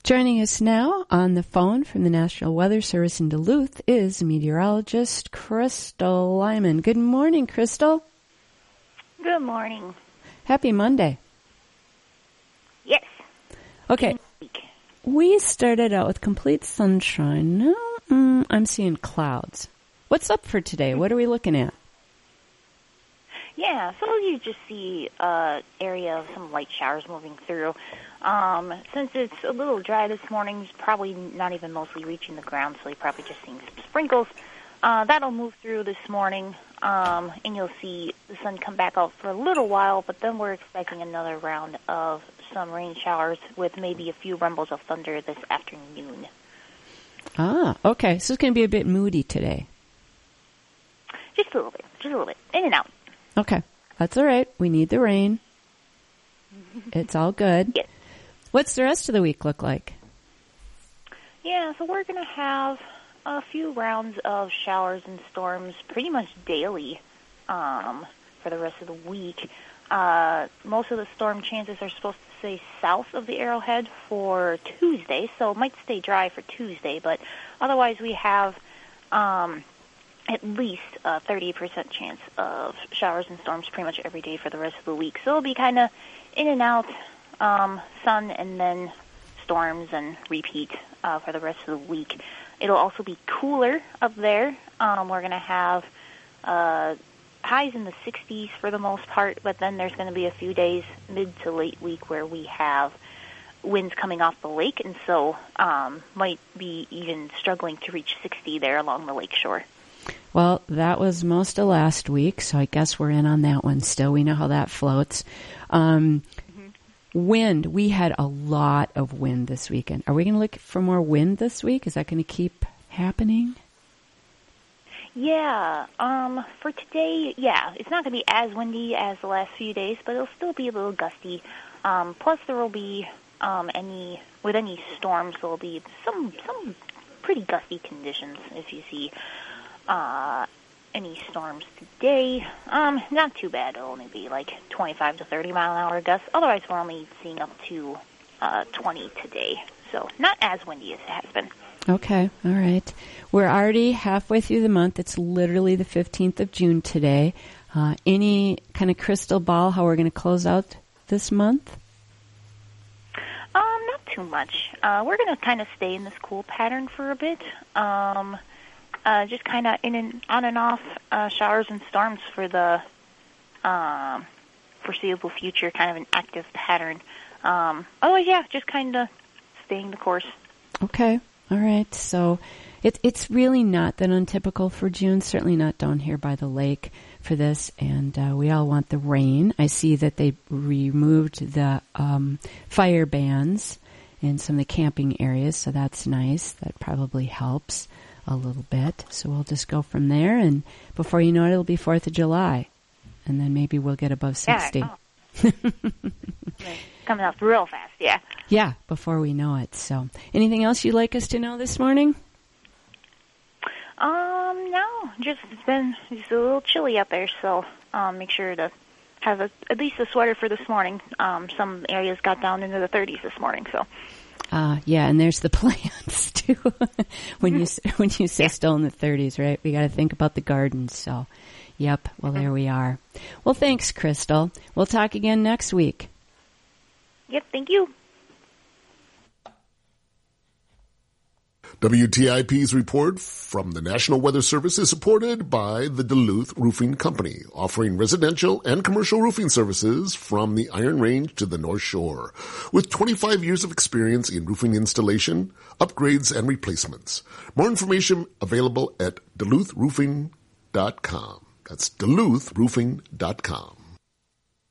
Joining us now on the phone from the National Weather Service in Duluth is meteorologist Crystal Lyman. Good morning, Crystal. Good morning. Happy Monday. Yes. Okay. We started out with complete sunshine. Now I'm seeing clouds. What's up for today? What are we looking at? Yeah, so you just see area of some light showers moving through. Since it's a little dry this morning, it's probably not even mostly reaching the ground, so you're probably just seeing some sprinkles. That'll move through this morning, and you'll see the sun come back out for a little while, but then we're expecting another round of some rain showers with maybe a few rumbles of thunder this afternoon. Ah, okay. So it's going to be a bit moody today. Just a little bit, in and out. Okay, that's all right. We need the rain. It's all good. Yes. What's the rest of the week look like? Yeah, so we're going to have a few rounds of showers and storms pretty much daily for the rest of the week. Most of the storm chances are supposed to stay south of the Arrowhead for Tuesday, so it might stay dry for Tuesday, but otherwise we have at least a 30% chance of showers and storms pretty much every day for the rest of the week. So it'll be kind of in and out, sun and then storms and repeat for the rest of the week. It'll also be cooler up there. We're going to have highs in the 60s for the most part, but then there's going to be a few days mid to late week where we have winds coming off the lake, and so might be even struggling to reach 60 there along the lake shore. Well, that was most of last week, so I guess we're in on that one still. We know how that floats. Wind, we had a lot of wind this weekend. Are we going to look for more wind this week? Is that going to keep happening? Yeah, for today, yeah, it's not going to be as windy as the last few days, but it'll still be a little gusty. Plus, there will be any storms, there will be some pretty gusty conditions if you see any storms today. Not too bad. It'll only be like 25 to 30 mile an hour gusts. Otherwise, we're only seeing up to 20 today. So not as windy as it has been. Okay. All right. We're already halfway through the month. It's literally the 15th of June today. Any kind of crystal ball how we're going to close out this month? Not too much. We're going to kind of stay in this cool pattern for a bit. Just kind of on and off showers and storms for the foreseeable future, kind of an active pattern. Otherwise, yeah, just kind of staying the course. Okay. All right. So it's really not that untypical for June, certainly not down here by the lake for this, and we all want the rain. I see that they removed the fire bans in some of the camping areas, so that's nice. That probably helps a little bit. So we'll just go from there, and before you know it, it'll be 4th of July, and then maybe we'll get above 60. Yeah, coming up real fast, yeah. Yeah, before we know it. So anything else you'd like us to know this morning? No, just it's a little chilly out there, so make sure to have at least a sweater for this morning. Some areas got down into the 30s this morning, so. Yeah, and there's the plants too. when you say still in the 30s, right? We got to think about the gardens. So, yep. Well, there we are. Well, thanks, Crystal. We'll talk again next week. Yep. Thank you. WTIP's report from the National Weather Service is supported by the Duluth Roofing Company, offering residential and commercial roofing services from the Iron Range to the North Shore. With 25 years of experience in roofing installation, upgrades, and replacements. More information available at DuluthRoofing.com. That's DuluthRoofing.com.